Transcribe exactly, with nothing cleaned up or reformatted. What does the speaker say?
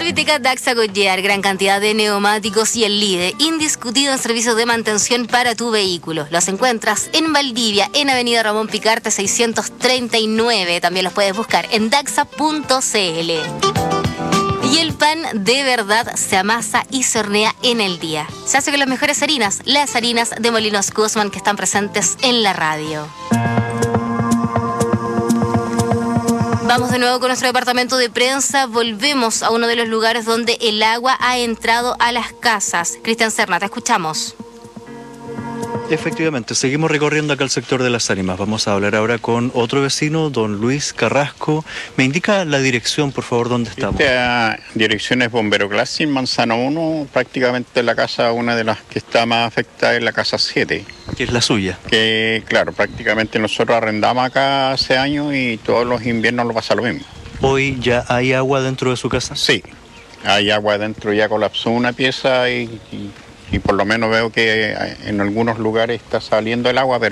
Serviteca Daxa Goodyear, gran cantidad de neumáticos y el líder indiscutido en servicios de mantención para tu vehículo. Los encuentras en Valdivia, en Avenida Ramón Picarte seiscientos treinta y nueve. También los puedes buscar en daxa punto cl. Y el pan de verdad se amasa y se hornea en el día. Se hace con las mejores harinas, las harinas de Molinos Guzmán, que están presentes en la radio. Vamos de nuevo con nuestro departamento de prensa. Volvemos a uno de los lugares donde el agua ha entrado a las casas. Cristian Serna, te escuchamos. Efectivamente, seguimos recorriendo acá el sector de Las Ánimas. Vamos a hablar ahora con otro vecino, don Luis Carrasco. ¿Me indica la dirección, por favor, dónde estamos? Esta dirección es Bombero Classic, Manzano uno, prácticamente la casa, una de las que está más afectada es la casa siete. ¿Qué es la suya? Que, claro, prácticamente nosotros arrendamos acá hace años y todos los inviernos lo pasa lo mismo. ¿Hoy ya hay agua dentro de su casa? Sí, hay agua dentro, ya colapsó una pieza y... y y por lo menos veo que en algunos lugares está saliendo el agua, pero